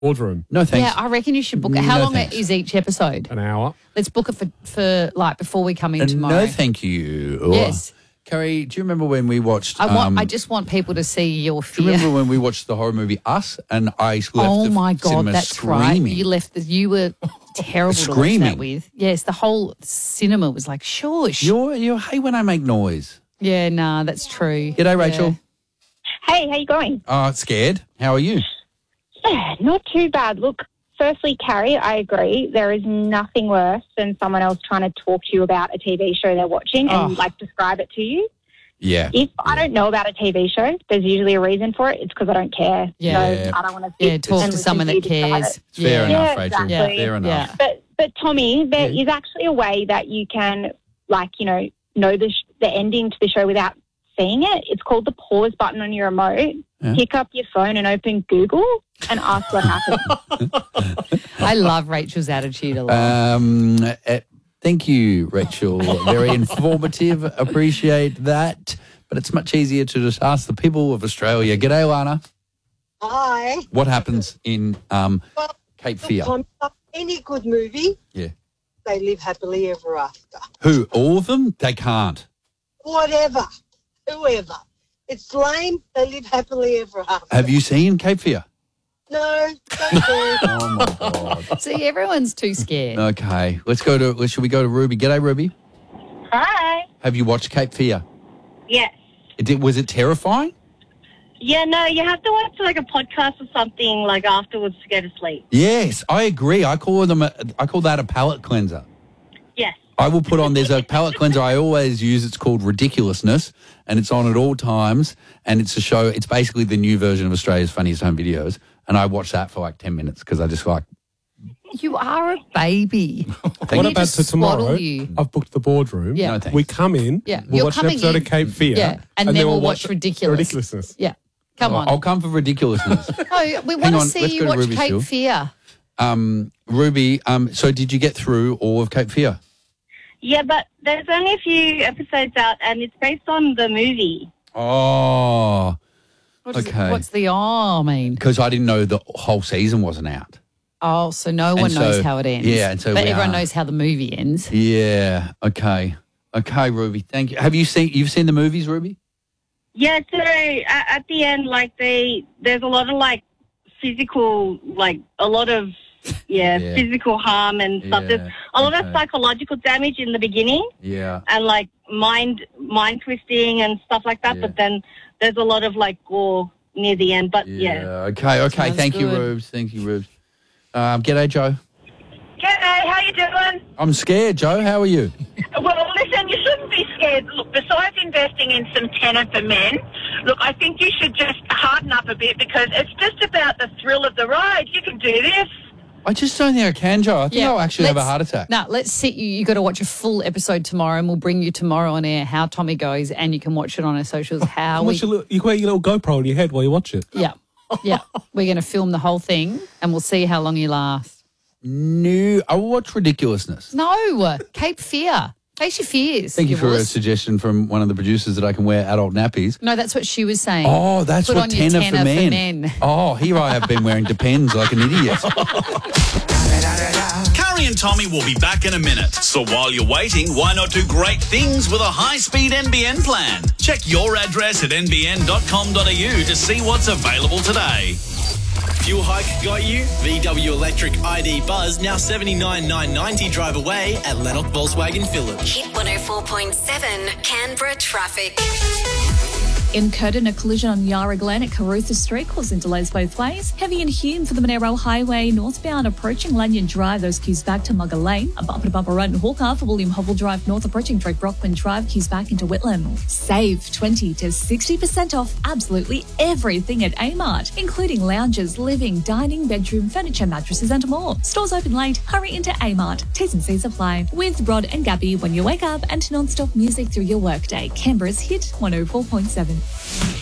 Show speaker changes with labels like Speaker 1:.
Speaker 1: Boardroom.
Speaker 2: No thanks.
Speaker 3: Yeah, I reckon you should book it. How
Speaker 2: No
Speaker 3: long
Speaker 2: thanks.
Speaker 3: is each episode?
Speaker 1: An hour.
Speaker 3: Let's book it for like before we come in tomorrow.
Speaker 2: No thank you.
Speaker 3: Yes.
Speaker 2: Carrie, do you remember when we watched...
Speaker 3: I just want people to see your
Speaker 2: do
Speaker 3: fear.
Speaker 2: you remember when we watched the horror movie Us and I left
Speaker 3: Oh
Speaker 2: the
Speaker 3: my God,
Speaker 2: cinema
Speaker 3: that's
Speaker 2: screaming?
Speaker 3: right. You were terrible to watch
Speaker 2: Screaming.
Speaker 3: that with. Yes, the whole cinema was like, shush.
Speaker 2: You hate when I make noise.
Speaker 3: Yeah, nah, that's true.
Speaker 2: G'day, Rachel.
Speaker 4: Hey, how you going?
Speaker 2: Scared. How are you?
Speaker 4: Yeah, not too bad. Look, firstly, Carrie, I agree. There is nothing worse than someone else trying to talk to you about a TV show they're watching and, describe it to you.
Speaker 2: Yeah.
Speaker 4: If I don't know about a TV show, there's usually a reason for it. It's because I don't care.
Speaker 2: Yeah.
Speaker 4: So I don't want to
Speaker 3: Yeah, talk to someone that cares.
Speaker 2: Fair enough, Rachel.
Speaker 4: exactly.
Speaker 2: Fair enough.
Speaker 4: But Tommy, there is actually a way that you can, know the ending to the show without seeing it. It's called the pause button on your remote.
Speaker 2: Yeah.
Speaker 4: Pick up your phone and open Google and ask what happened.
Speaker 3: I love Rachel's attitude a lot.
Speaker 2: Thank you, Rachel. Very informative. Appreciate that. But it's much easier to just ask the people of Australia. G'day, Lana.
Speaker 5: Hi.
Speaker 2: What happens in Cape Fear?
Speaker 5: Any good movie,
Speaker 2: Yeah.
Speaker 5: they live happily ever after.
Speaker 2: Who? All of them? They can't.
Speaker 5: Whatever. Whoever. It's lame, they live happily ever after.
Speaker 2: Have you seen Cape Fear?
Speaker 5: No, don't care.
Speaker 2: Oh, my God.
Speaker 3: See, everyone's too scared.
Speaker 2: Okay. Should we go to Ruby? G'day, Ruby.
Speaker 6: Hi.
Speaker 2: Have you watched Cape Fear?
Speaker 6: Yes.
Speaker 2: Was it terrifying?
Speaker 6: Yeah, no, you have to watch like a podcast or something like afterwards to go to sleep.
Speaker 2: Yes, I agree. I call that a palate cleanser.
Speaker 6: Yes.
Speaker 2: I will put on, there's a palate cleanser I always use. It's called Ridiculousness, and it's on at all times. And it's a show, it's basically the new version of Australia's Funniest Home Videos. And I watch that for like 10 minutes because I just like...
Speaker 3: You are a baby.
Speaker 1: What about
Speaker 3: just
Speaker 1: to tomorrow?
Speaker 3: swaddle you.
Speaker 1: I've booked the boardroom.
Speaker 3: Yeah.
Speaker 2: No, thanks.
Speaker 1: We come in,
Speaker 3: Yeah.
Speaker 1: we'll
Speaker 3: You're
Speaker 1: watch an
Speaker 3: coming
Speaker 1: episode
Speaker 3: in.
Speaker 1: of Cape Fear.
Speaker 3: Yeah. And then we'll watch
Speaker 1: Ridiculousness.
Speaker 3: Yeah. Come on.
Speaker 2: I'll come for Ridiculousness.
Speaker 3: No, we want
Speaker 2: Hang
Speaker 3: to
Speaker 2: on,
Speaker 3: see
Speaker 2: let's
Speaker 3: you
Speaker 2: go to
Speaker 3: watch
Speaker 2: Ruby
Speaker 3: Cape
Speaker 2: still.
Speaker 3: Fear.
Speaker 2: Ruby, so did you get through all of Cape Fear?
Speaker 6: Yeah, but there's only a few episodes out and it's based on the movie.
Speaker 2: Oh, okay.
Speaker 3: What's the mean?
Speaker 2: Because I didn't know the whole season wasn't out.
Speaker 3: Oh, so no one
Speaker 2: And
Speaker 3: knows
Speaker 2: so-
Speaker 3: how it ends.
Speaker 2: yeah, and so
Speaker 3: but
Speaker 2: we
Speaker 3: everyone
Speaker 2: are.
Speaker 3: knows how the movie ends.
Speaker 2: Yeah, okay. Okay, Ruby, thank you. You've seen the movies, Ruby?
Speaker 6: Yeah, so at the end, like there's a lot of like physical, like a lot of
Speaker 2: Yeah.
Speaker 6: physical harm and stuff.
Speaker 2: Yeah,
Speaker 6: There's a lot of
Speaker 2: okay.
Speaker 6: psychological damage in the beginning
Speaker 2: Yeah.
Speaker 6: and like mind twisting and stuff like that.
Speaker 2: Yeah.
Speaker 6: But then there's a lot of like gore near the end. But yeah.
Speaker 2: Okay.
Speaker 3: Sounds
Speaker 2: Thank you,
Speaker 3: good.
Speaker 2: Rubes. Thank you, Rubes. G'day, Joe.
Speaker 7: G'day, how you doing?
Speaker 2: I'm scared, Joe. How are you?
Speaker 7: Well, listen, you shouldn't be scared. Look, besides investing in some tenor for men, look, I think you should just harden up a bit because it's just about the thrill of the ride. You can do this.
Speaker 2: I just don't think I can, Joe. I think I'll actually have a
Speaker 3: let's-
Speaker 2: heart attack.
Speaker 3: No, let's sit you. You got to watch a full episode tomorrow, and we'll bring you tomorrow on air how Tommy goes, and you can watch it on our socials. How we,
Speaker 1: You wear your little GoPro on your head while you watch it.
Speaker 3: yeah, we're going to film the whole thing, and we'll see how long you last.
Speaker 2: No, I will watch Ridiculousness.
Speaker 3: No, Cape Fear. Face your fears.
Speaker 2: Thank you for a
Speaker 3: wuss.
Speaker 2: suggestion from one of the producers that I can wear adult nappies.
Speaker 3: No, that's what she was saying.
Speaker 2: Oh, that's
Speaker 3: Put
Speaker 2: what
Speaker 3: on your
Speaker 2: tenor
Speaker 3: tenor
Speaker 2: for men.
Speaker 3: men.
Speaker 2: Oh, here I have been wearing Depends like an idiot.
Speaker 8: Carrie and Tommy will be back in a minute. So while you're waiting, why not do great things with a high-speed NBN plan? Check your address at nbn.com.au to see what's available today.
Speaker 9: Fuel hike got you? VW Electric ID Buzz now $79,990 drive away at Lennox Volkswagen Phillips.
Speaker 10: Hit 104.7 Canberra traffic.
Speaker 11: Incurred in a collision on Yarra Glen at Carruthers Street, causing delays both ways. Heavy and Hume for the Monero Highway northbound approaching Lanyon Drive. Those queues back to Mugger Lane. A bumper-to-bumper run in Hawker for William Hobble Drive north approaching Drake Brockman Drive. Queues back into Whitlam. Save 20 to 60% off absolutely everything at Amart, including lounges, living, dining, bedroom, furniture, mattresses and more. Stores open late. Hurry into Amart. T's and C's apply. With Rod and Gabby when you wake up and non-stop music through your workday. Canberra's Hit 104.7.